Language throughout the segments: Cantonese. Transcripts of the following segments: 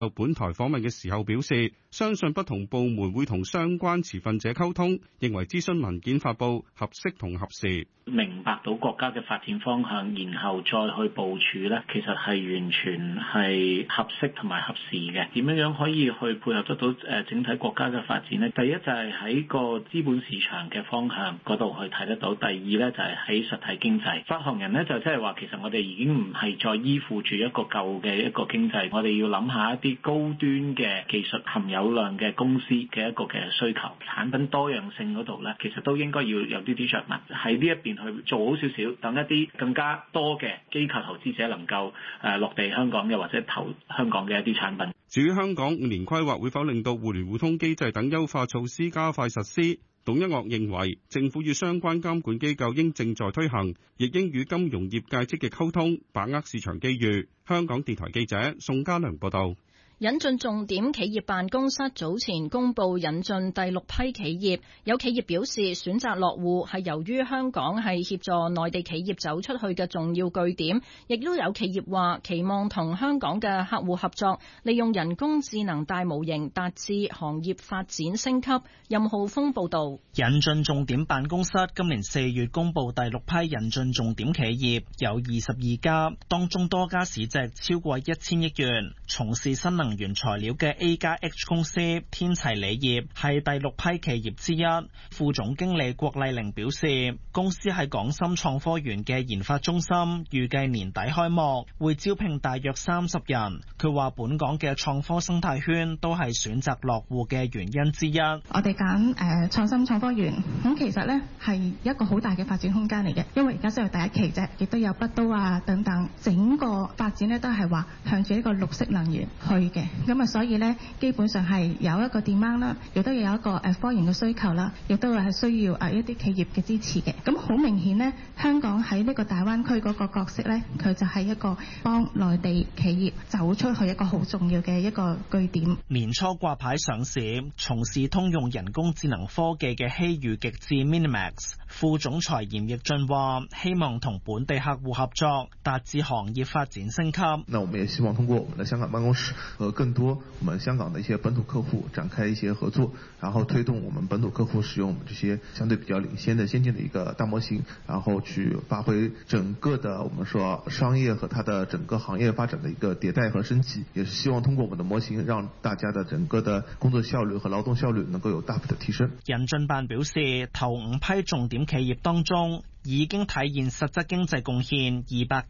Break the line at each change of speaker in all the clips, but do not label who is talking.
就本台訪問嘅時候表示，相信不同部門會同相關持份者溝通，認為諮詢文件發布合適同合時。
明白到國家嘅發展方向，然後再去部署咧，其實係完全係合適同埋合時嘅。點樣可以去配合得到整體國家嘅發展呢？第一就係喺個資本市場嘅方向嗰度去睇得到，第二咧就係喺實體經濟。發行人咧就即係話，其實我哋已經唔係再依附住一個舊嘅一個經濟，我哋要諗下一啲高端嘅技術含有量嘅公司嘅一個嘅需求，產品多樣性嗰度咧，其實都應該要有啲着墨喺呢一邊去做好少少，等一啲更加多嘅機構投資者能夠落地香港嘅或者投香港嘅一啲產品。
至於香港5年規劃會否令到互聯互通機制等優化措施加快實施，董一岳認為政府與相關監管機構應正在推行，亦應與金融業界積極溝通，把握市場機遇。香港電台記者宋家良報道。
引進重點企業辦公室早前公布引進第6批企業，有企業表示選擇落戶係由於香港係協助內地企業走出去嘅重要據點，亦都有企業話期望同香港嘅客戶合作，利用人工智能大模型達至行業發展升級。任浩峰報道。
引進重點辦公室今年4月公布第6批引進重點企業，有22家，當中多家市值超過1000億元，從事新能原材料嘅 A+H 公司天齊鋰業係第6批企業之一。副總經理郭麗玲表示，公司喺港深創科園嘅研發中心預計年底開幕，會招聘大約30人。佢話本港嘅創科生態圈都係選擇落戶嘅原因之一。
我哋揀創新創科園，咁其實呢係一個好大嘅發展空間嚟嘅，因為而家先係第一期啫，亦都有北都啊等等，整個發展呢都係話向住一個綠色能源去嘅。咁啊，所以咧，基本上係有一個 demand 啦，亦都有一個科研嘅需求啦，亦都係需要一啲企業嘅支持嘅。咁好明顯呢，香港喺呢個大灣區嗰個角色咧，佢就係一個幫內地企業走出去一個好重要嘅一個據點。
年初掛牌上市，從事通用人工智能科技嘅希裕極致 Minimax 副總裁嚴奕俊話：希望同本地客戶合作，達至行業發展升級。
那我們也希望通過我們的香港辦公室和更多我們香港的一些本土客戶展開一些合作，然後推動我們本土客戶使用我們這些相對比較領先的先進的一個大模型，然後去發揮整個的我們說商業和它的整個行業發展的一個迭代和升級，也是希望通過我們的模型，讓大家的整個的工作效率和勞動效率能夠有大幅的提升。
引進辦表示，頭5批重點企業當中，已經體現實質經濟貢獻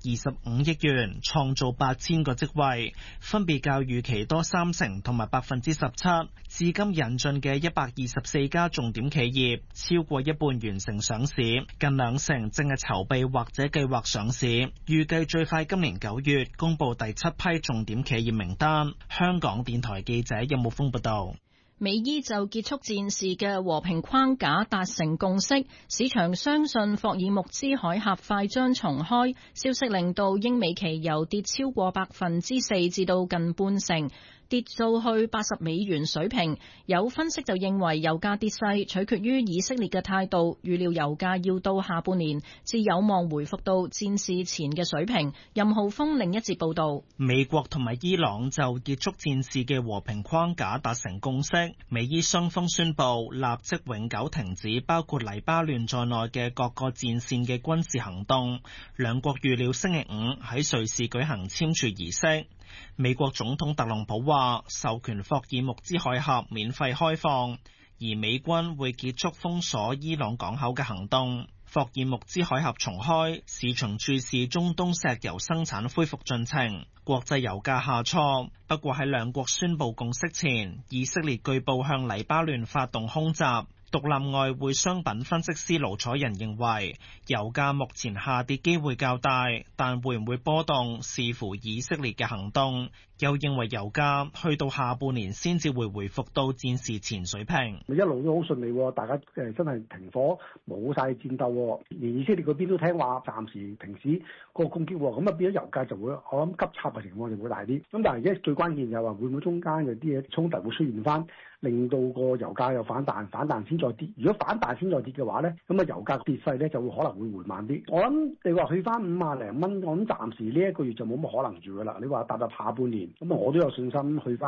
225億元，創造8000個職位，分別較預期多30%同埋17%。至今引進嘅124家重點企業，超過一半完成上市，近20%正係籌備或者計劃上市。預計最快今年9月公布第7批重點企業名單。香港電台記者任慕峰報道。
美伊就結束戰事嘅和平框架達成共識，市場相信霍爾木茲海峽快將重開。消息令到英美期油跌超過4%至到近半成，跌到去80美元水平。有分析就認為油價跌勢取決於以色列嘅態度，預料油價要到下半年至有望回復到戰事前嘅水平。任浩峰另一節報道。
美國同埋伊朗就結束戰事嘅和平框架達成共識，美伊雙方宣布立即永久停止包括黎巴嫩在內嘅各個戰線嘅軍事行動。兩國預料星期5喺瑞士舉行簽署儀式。美國總統特朗普話授權霍爾木茲海峽免費開放，而美軍會結束封鎖伊朗港口嘅行動。霍爾木茲海峽重開，市場注視中東石油生產恢復進程，國際油價下挫。不過喺兩國宣布共識前，以色列據報向黎巴嫩發動空襲。獨立外匯商品分析師盧楚仁認為，油價目前下跌機會較大，但會唔會波動視乎以色列嘅行動。又認為油價去到下半年先至會回復到戰事前水平。
一路都好順利，大家真係停火，冇晒戰鬥，連以色列嗰邊都聽話，暫時停止個攻擊，咁啊變咗油價就會我諗急插嘅情況就會大啲。咁但係而家最關鍵就係話會唔會中間有啲嘢衝突會出現翻，令到個油價又反彈先再跌。如果反彈先再跌嘅話咧，咁啊油價跌勢咧就會可能會緩慢啲。我諗你話去翻5萬零蚊，我諗暫時呢一個月就冇乜可能住噶啦。你話踏入下半年，咁我都有信心去翻